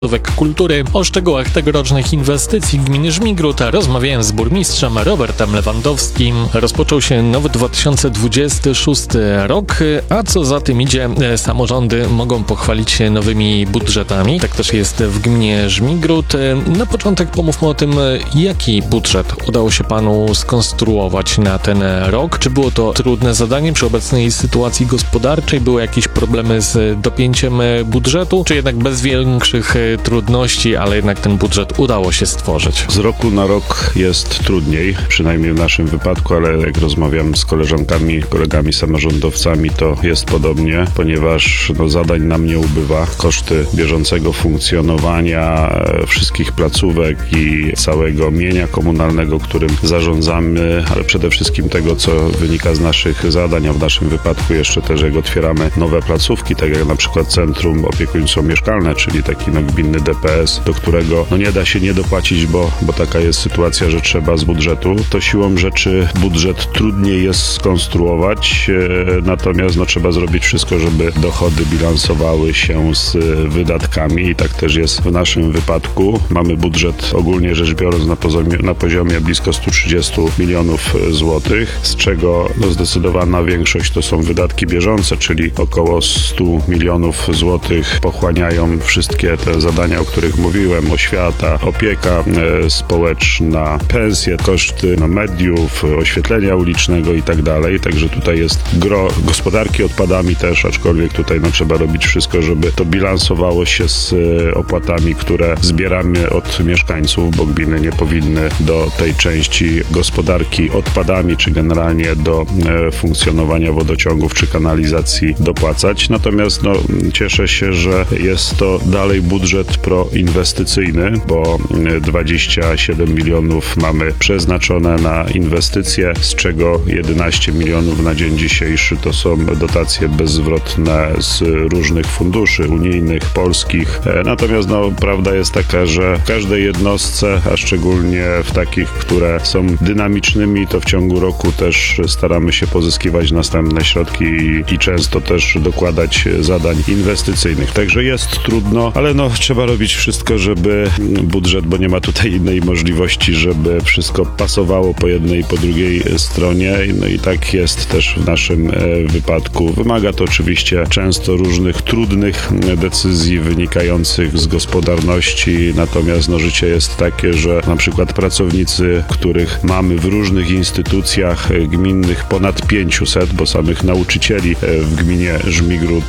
Kultury. O szczegółach tegorocznych inwestycji gminy Żmigród rozmawiałem z burmistrzem Robertem Lewandowskim. Rozpoczął się nowy 2026 rok, a co za tym idzie, samorządy mogą pochwalić się nowymi budżetami. Tak też jest w gminie Żmigród. Na początek pomówmy o tym, jaki budżet udało się panu skonstruować na ten rok. Czy było to trudne zadanie przy obecnej sytuacji gospodarczej? Były jakieś problemy z dopięciem budżetu? Czy jednak bez większych trudności, ale jednak ten budżet udało się stworzyć? Z roku na rok jest trudniej, przynajmniej w naszym wypadku, ale jak rozmawiam z koleżankami, kolegami samorządowcami, to jest podobnie, ponieważ zadań nam nie ubywa. Koszty bieżącego funkcjonowania wszystkich placówek i całego mienia komunalnego, którym zarządzamy, ale przede wszystkim tego, co wynika z naszych zadań, a w naszym wypadku jeszcze też jak otwieramy nowe placówki, tak jak na przykład Centrum Opiekuńczo-Mieszkalne, czyli taki gminny DPS, do którego nie da się nie dopłacić, bo taka jest sytuacja, że trzeba z budżetu. To siłą rzeczy budżet trudniej jest skonstruować, natomiast trzeba zrobić wszystko, żeby dochody bilansowały się z wydatkami i tak też jest w naszym wypadku. Mamy budżet ogólnie rzecz biorąc na poziomie blisko 130 milionów złotych, z czego zdecydowana większość to są wydatki bieżące, czyli około 100 milionów złotych pochłaniają wszystkie te zadania, o których mówiłem, oświata, opieka społeczna, pensje, koszty mediów, oświetlenia ulicznego i tak dalej. Także tutaj jest gro gospodarki odpadami też, aczkolwiek tutaj trzeba robić wszystko, żeby to bilansowało się z opłatami, które zbieramy od mieszkańców, bo gminy nie powinny do tej części gospodarki odpadami, czy generalnie do funkcjonowania wodociągów, czy kanalizacji dopłacać. Natomiast cieszę się, że jest to dalej budżet proinwestycyjny, bo 27 milionów mamy przeznaczone na inwestycje, z czego 11 milionów na dzień dzisiejszy to są dotacje bezzwrotne z różnych funduszy unijnych, polskich. Natomiast prawda jest taka, że w każdej jednostce, a szczególnie w takich, które są dynamicznymi, to w ciągu roku też staramy się pozyskiwać następne środki i często też dokładać zadań inwestycyjnych. Także jest trudno, ale trzeba robić wszystko, żeby budżet, bo nie ma tutaj innej możliwości, żeby wszystko pasowało po jednej i po drugiej stronie. I tak jest też w naszym wypadku. Wymaga to oczywiście często różnych trudnych decyzji wynikających z gospodarności, natomiast życie jest takie, że na przykład pracownicy, których mamy w różnych instytucjach gminnych ponad 500, bo samych nauczycieli w gminie Żmigród